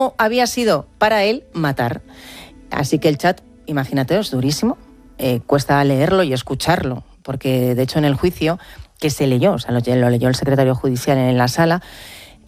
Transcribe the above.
había sido para él matar. Así que el chat, imagínate, es durísimo. Cuesta leerlo y escucharlo, porque de hecho en el juicio que se leyó, o sea, lo leyó el secretario judicial en la sala,